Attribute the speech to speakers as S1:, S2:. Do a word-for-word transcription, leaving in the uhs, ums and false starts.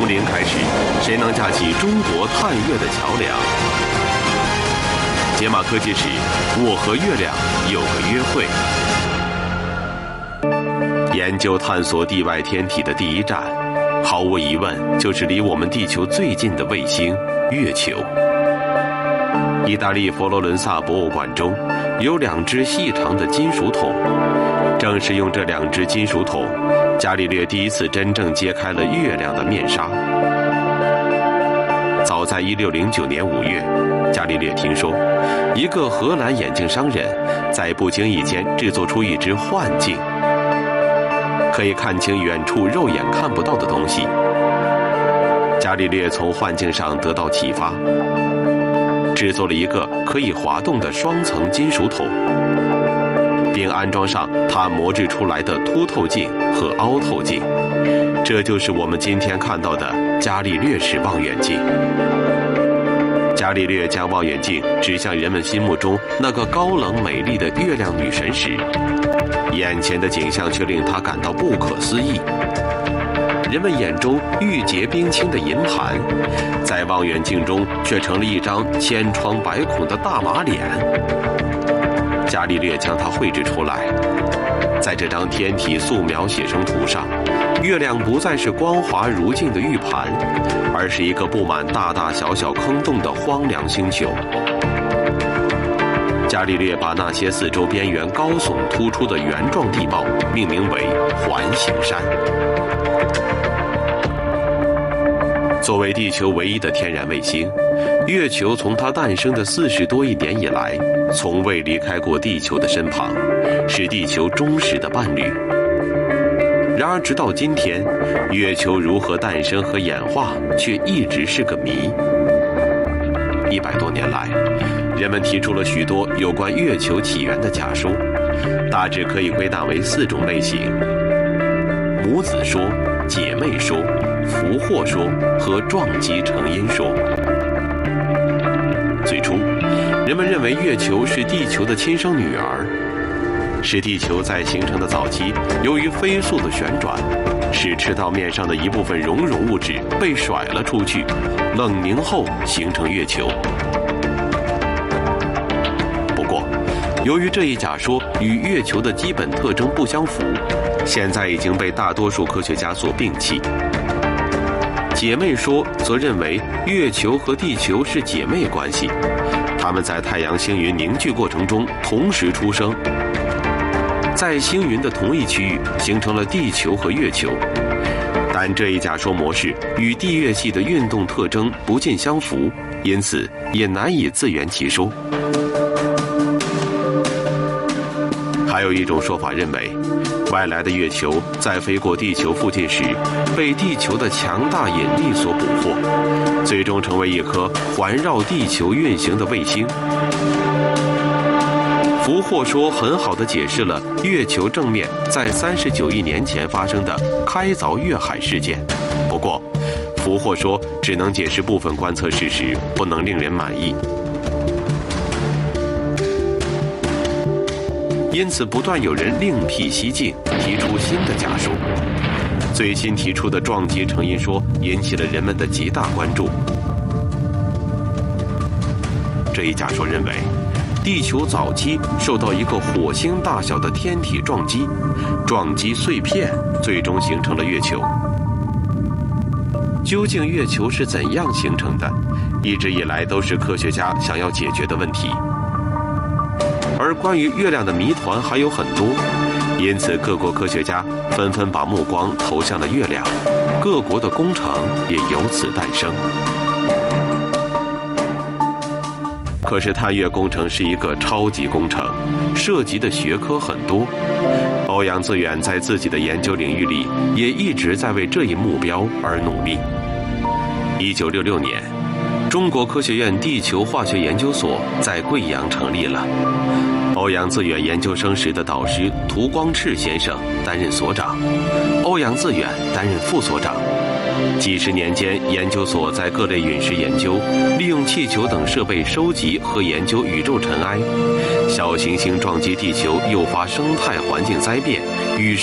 S1: 从零开始，谁能架起中国探月的桥梁？解码科技史，我和月亮有个约会。研究探索地外天体的第一站，毫无疑问就是离我们地球最近的卫星月球。意大利佛罗伦萨博物馆中有两只细长的金属桶，正是用这两只金属桶，伽利略第一次真正揭开了月亮的面纱。早在一六零九年五月，伽利略听说一个荷兰眼镜商人在不经意间制作出一只幻镜，可以看清远处肉眼看不到的东西。伽利略从幻镜上得到启发，制作了一个可以滑动的双层金属桶，并安装上他磨制出来的凸透镜和凹透镜。这就是我们今天看到的伽利略式望远镜。伽利略将望远镜指向人们心目中那个高冷美丽的月亮女神时，眼前的景象却令他感到不可思议。人们眼中玉洁冰清的银盘，在望远镜中却成了一张千疮百孔的大马脸。伽利略将它绘制出来，在这张天体素描写生图上，月亮不再是光滑如镜的玉盘，而是一个布满大大小小坑洞的荒凉星球。伽利略把那些四周边缘高耸突出的圆状地貌命名为环形山。作为地球唯一的天然卫星，月球从它诞生的四十多亿年以来，从未离开过地球的身旁，是地球忠实的伴侣。然而，直到今天，月球如何诞生和演化，却一直是个谜。一百多年来，人们提出了许多有关月球起源的假说，大致可以归纳为四种类型：母子说、姐妹说、俘获说和撞击成因说。最初，人们认为月球是地球的亲生女儿，是地球在形成的早期，由于飞速的旋转，使赤道面上的一部分熔融物质被甩了出去，冷凝后形成月球。不过，由于这一假说与月球的基本特征不相符，现在已经被大多数科学家所摒弃。姐妹说则认为月球和地球是姐妹关系，它们在太阳星云凝聚过程中同时出生，在星云的同一区域形成了地球和月球。但这一假说模式与地月系的运动特征不尽相符，因此也难以自圆其说。还有一种说法认为，外来的月球在飞过地球附近时，被地球的强大引力所捕获，最终成为一颗环绕地球运行的卫星。俘获说很好地解释了月球正面在三十九亿年前发生的开凿月海事件。不过，俘获说只能解释部分观测事实，不能令人满意。因此，不断有人另辟蹊径，提出新的假说。最新提出的撞击成因说引起了人们的极大关注。这一假说认为，地球早期受到一个火星大小的天体撞击，撞击碎片最终形成了月球。究竟月球是怎样形成的，一直以来都是科学家想要解决的问题。而关于月亮的谜团还有很多，因此各国科学家纷纷把目光投向了月亮，各国的工程也由此诞生。可是探月工程是一个超级工程，涉及的学科很多。欧阳自远在自己的研究领域里也一直在为这一目标而努力。一九六六年，中国科学院地球化学研究所在贵阳成立了。欧阳自远研究生时的导师涂光赤先生担任所长，欧阳自远担任副所长。几十年间，研究所在各类陨石研究，利用气球等设备收集和研究宇宙尘埃，小行星撞击地球，诱发生态环境灾变，与